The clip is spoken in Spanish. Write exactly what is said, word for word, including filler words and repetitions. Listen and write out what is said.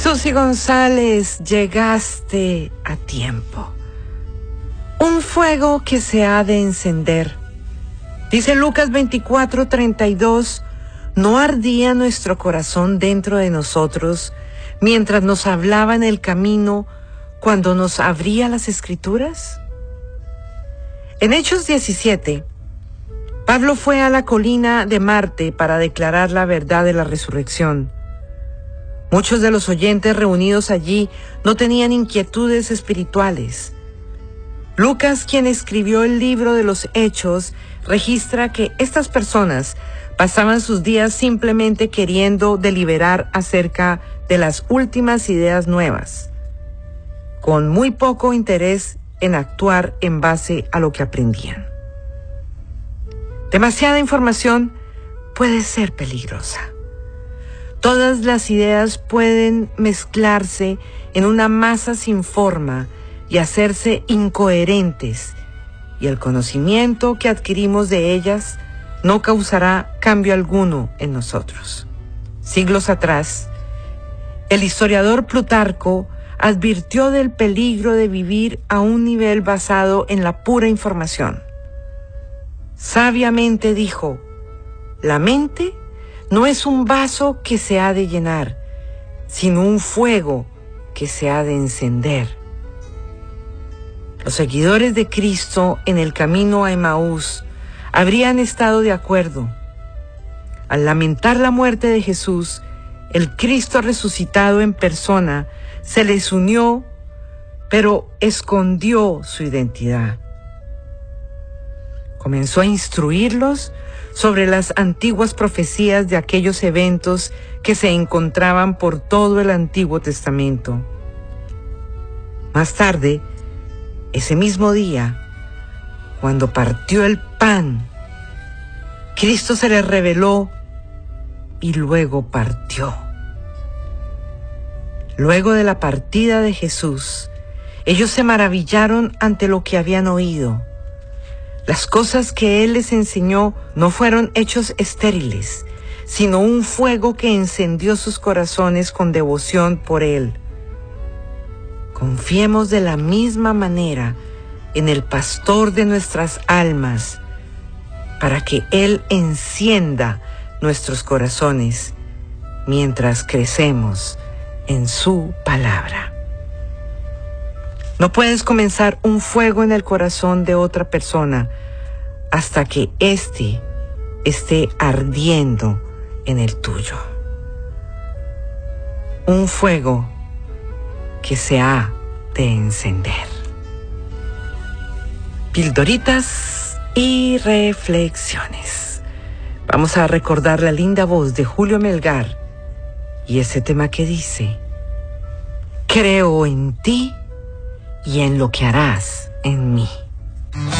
Susi González, llegaste a tiempo. Un fuego que se ha de encender. Dice Lucas veinticuatro, treinta y dos, ¿no ardía nuestro corazón dentro de nosotros mientras nos hablaba en el camino cuando nos abría las Escrituras? En Hechos diecisiete, Pablo fue a la colina de Marte para declarar la verdad de la resurrección. Muchos de los oyentes reunidos allí no tenían inquietudes espirituales. Lucas, quien escribió el libro de los Hechos, registra que estas personas pasaban sus días simplemente queriendo deliberar acerca de las últimas ideas nuevas, con muy poco interés en actuar en base a lo que aprendían. Demasiada información puede ser peligrosa. Todas las ideas pueden mezclarse en una masa sin forma y hacerse incoherentes, y el conocimiento que adquirimos de ellas no causará cambio alguno en nosotros. Siglos atrás, el historiador Plutarco advirtió del peligro de vivir a un nivel basado en la pura información. Sabiamente dijo: la mente no es un vaso que se ha de llenar, sino un fuego que se ha de encender. Los seguidores de Cristo en el camino a Emaús habrían estado de acuerdo. Al lamentar la muerte de Jesús, el Cristo resucitado en persona se les unió, pero escondió su identidad. Comenzó a instruirlos sobre las antiguas profecías de aquellos eventos que se encontraban por todo el Antiguo Testamento. Más tarde, ese mismo día, cuando partió el pan, Cristo se les reveló y luego partió. Luego de la partida de Jesús, ellos se maravillaron ante lo que habían oído. Las cosas que Él les enseñó no fueron hechos estériles, sino un fuego que encendió sus corazones con devoción por Él. Confiemos de la misma manera en el pastor de nuestras almas, para que Él encienda nuestros corazones mientras crecemos en su palabra. No puedes comenzar un fuego en el corazón de otra persona hasta que éste esté ardiendo en el tuyo. Un fuego que se ha de encender. Pildoritas y reflexiones. Vamos a recordar la linda voz de Julio Melgar y ese tema que dice: creo en ti y en lo que harás en mí.